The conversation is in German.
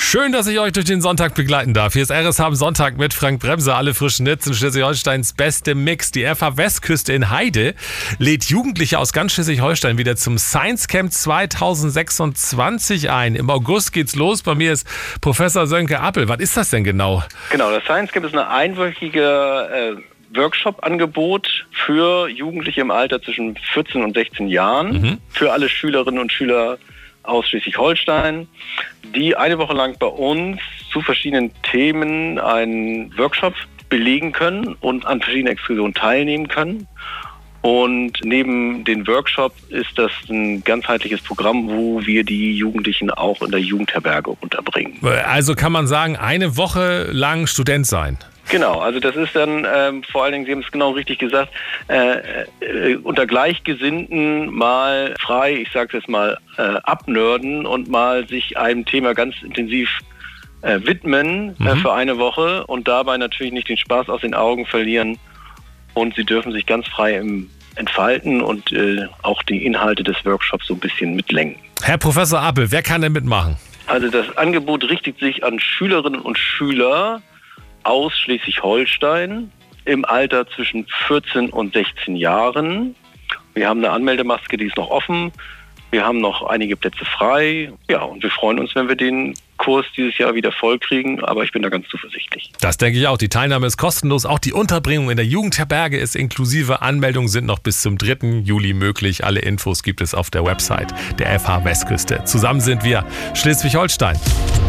Schön, dass ich euch durch den Sonntag begleiten darf. Hier ist RSH am Sonntag mit Frank Bremser. Alle frischen Hits in Schleswig-Holsteins beste Mix. Die FH Westküste in Heide lädt Jugendliche aus ganz Schleswig-Holstein wieder zum Science Camp 2026 ein. Im August geht's los. Bei mir ist Professor Sönke Appel. Was ist das denn genau? Genau, das Science Camp ist eine einwöchige Workshop-Angebot für Jugendliche im Alter zwischen 14 und 16 Jahren. Für alle Schülerinnen und Schüler aus Schleswig-Holstein, die eine Woche lang bei uns zu verschiedenen Themen einen Workshop belegen können und an verschiedenen Exkursionen teilnehmen können. Und neben dem Workshop ist das ein ganzheitliches Programm, wo wir die Jugendlichen auch in der Jugendherberge unterbringen. Also kann man sagen, eine Woche lang Student sein? Genau, also das ist dann vor allen Dingen, Sie haben es genau richtig gesagt, unter Gleichgesinnten mal frei, ich sage jetzt mal, abnörden und mal sich einem Thema ganz intensiv widmen für eine Woche und dabei natürlich nicht den Spaß aus den Augen verlieren. Und Sie dürfen sich ganz frei entfalten und auch die Inhalte des Workshops so ein bisschen mitlenken. Herr Professor Appel, wer kann denn mitmachen? Also das Angebot richtet sich an Schülerinnen und Schüler aus Schleswig-Holstein im Alter zwischen 14 und 16 Jahren. Wir haben eine Anmeldemaske, die ist noch offen. Wir haben noch einige Plätze frei. Ja, und wir freuen uns, wenn wir den Kurs dieses Jahr wieder voll kriegen. Aber ich bin da ganz zuversichtlich. Das denke ich auch. Die Teilnahme ist kostenlos. Auch die Unterbringung in der Jugendherberge ist inklusive. Anmeldungen sind noch bis zum 3. Juli möglich. Alle Infos gibt es auf der Website der FH Westküste. Zusammen sind wir Schleswig-Holstein.